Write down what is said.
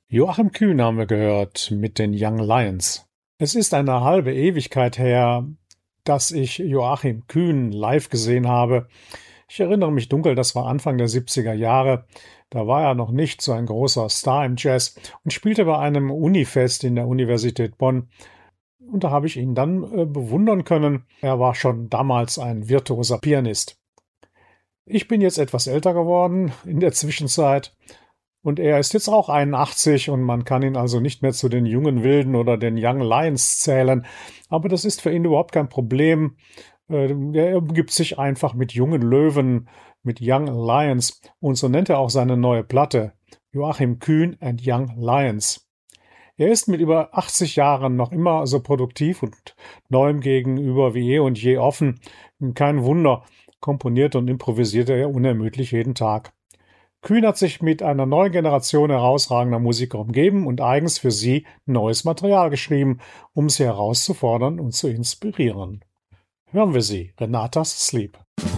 Joachim Kühn haben wir gehört mit den Young Lions. Es ist eine halbe Ewigkeit her, dass ich Joachim Kühn live gesehen habe. Ich erinnere mich dunkel, das war Anfang der 70er Jahre. Da war er noch nicht so ein großer Star im Jazz und spielte bei einem Unifest in der Universität Bonn. Und da habe ich ihn dann bewundern können. Er war schon damals ein virtuoser Pianist. Ich bin jetzt etwas älter geworden in der Zwischenzeit. Und er ist jetzt auch 81 und man kann ihn also nicht mehr zu den jungen Wilden oder den Young Lions zählen. Aber das ist für ihn überhaupt kein Problem. Er umgibt sich einfach mit jungen Löwen, mit Young Lions. Und so nennt er auch seine neue Platte, Joachim Kühn and Young Lions. Er ist mit über 80 Jahren noch immer so produktiv und neuem gegenüber wie eh und je offen. Kein Wunder, komponiert und improvisiert er unermüdlich jeden Tag. Kühn hat sich mit einer neuen Generation herausragender Musiker umgeben und eigens für sie neues Material geschrieben, um sie herauszufordern und zu inspirieren. Hören wir sie, Renatas Sleep.